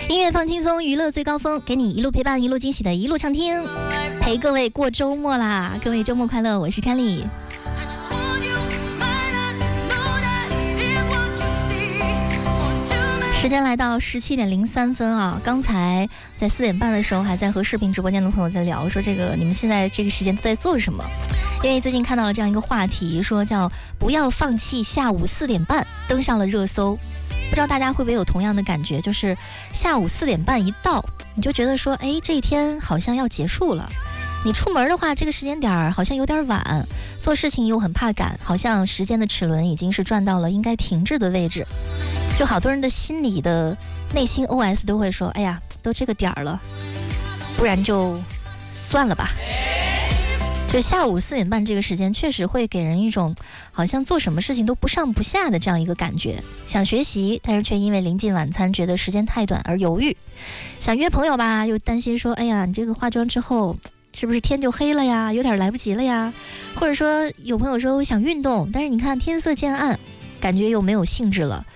音乐放轻松，娱乐最高峰，给你一路陪伴，一路惊喜的一路畅听，陪各位过周末啦！各位周末快乐，我是凯莉。时间来到17点03分啊！刚才在4点半的时候，还在和视频直播间的朋友在聊，说这个你们现在这个时间都在做什么？因为最近看到了这样一个话题，说叫不要放弃下午4点半，登上了热搜。不知道大家会不会有同样的感觉，就是下午4点半一到，你就觉得说，哎，这一天好像要结束了。你出门的话，这个时间点好像有点晚，做事情又很怕赶，好像时间的齿轮已经是转到了应该停滞的位置。就好多人的心里的内心 OS 都会说，哎呀，都这个点了，不然就算了吧。就下午4点半这个时间确实会给人一种好像做什么事情都不上不下的这样一个感觉，想学习但是却因为临近晚餐觉得时间太短而犹豫，想约朋友吧又担心说，哎呀，你这个化妆之后是不是天就黑了呀，有点来不及了呀，或者说有朋友说我想运动，但是你看天色渐暗，感觉又没有兴致了。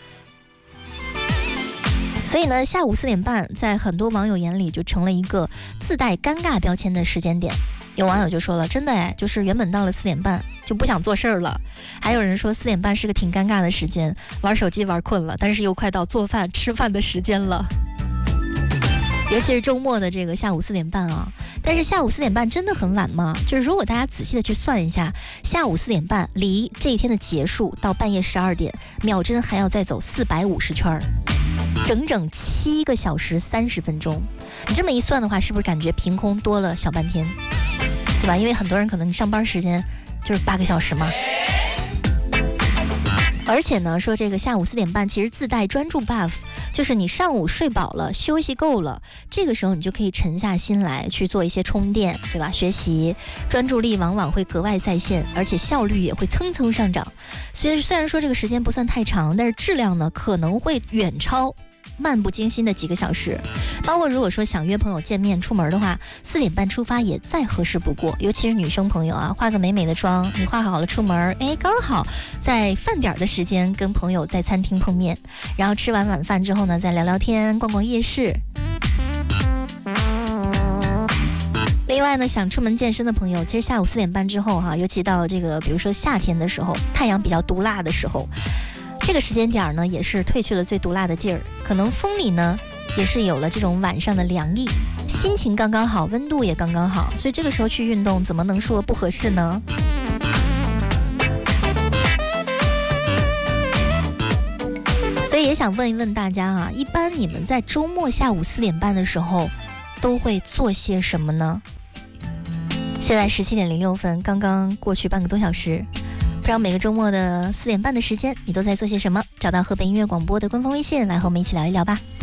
所以呢，下午4点半在很多网友眼里就成了一个自带尴尬标签的时间点。有网友就说了，真的哎，就是原本到了4点半就不想做事儿了。还有人说4点半是个挺尴尬的时间，玩手机玩困了，但是又快到做饭吃饭的时间了。尤其是周末的这个下午4点半啊，但是下午4点半真的很晚吗？就是如果大家仔细的去算一下，下午4点半离这一天的结束到半夜12点，秒针还要再走450圈，整整7个小时30分钟。你这么一算的话，是不是感觉凭空多了小半天，对吧？因为很多人可能你上班时间就是8个小时嘛。而且呢，说这个下午4点半其实自带专注 buff， 就是你上午睡饱了休息够了，这个时候你就可以沉下心来去做一些充电，对吧？学习专注力往往会格外在线，而且效率也会蹭蹭上涨。虽然说这个时间不算太长，但是质量呢可能会远超漫不经心的几个小时。包括如果说想约朋友见面出门的话，4点半出发也再合适不过。尤其是女生朋友啊，化个美美的妆，你化好了出门，哎，刚好在饭点的时间跟朋友在餐厅碰面，然后吃完晚饭之后呢，再聊聊天，逛逛夜市。另外呢，想出门健身的朋友，其实下午4点半之后尤其到这个比如说夏天的时候，太阳比较毒辣的时候，这个时间点呢也是褪去了最毒辣的劲儿，可能风里呢也是有了这种晚上的凉意，心情刚刚好，温度也刚刚好，所以这个时候去运动怎么能说不合适呢？所以也想问一问大家一般你们在周末下午4点半的时候都会做些什么呢？现在17点06分，刚刚过去半个多小时，不知道每个周末的4点半的时间你都在做些什么？找到河北音乐广播的官方微信来和我们一起聊一聊吧。